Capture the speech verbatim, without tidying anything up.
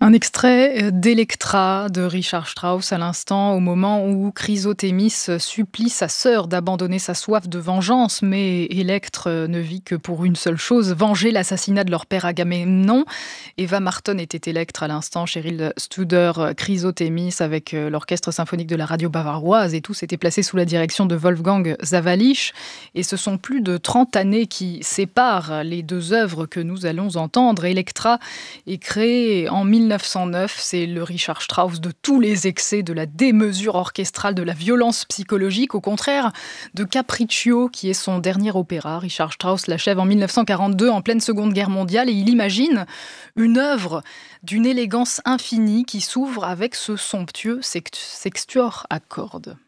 Un extrait d'Electra de Richard Strauss à l'instant, au moment où Chrysothémis supplie sa sœur d'abandonner sa soif de vengeance, mais Électre ne vit que pour une seule chose, venger l'assassinat de leur père Agamemnon. Eva Marton était Électre à l'instant, Cheryl Studer Chrysothémis avec l'orchestre symphonique de la radio bavaroise, et tout s'était placé sous la direction de Wolfgang Zawalisch. Et ce sont plus de trente années qui séparent les deux œuvres que nous allons entendre. Electra est créée en mille neuf cent neuf, c'est le Richard Strauss de tous les excès, de la démesure orchestrale, de la violence psychologique, au contraire de Capriccio, qui est son dernier opéra. Richard Strauss l'achève en mille neuf cent quarante-deux, en pleine Seconde Guerre mondiale, et il imagine une œuvre d'une élégance infinie qui s'ouvre avec ce somptueux sext- sextuor à cordes.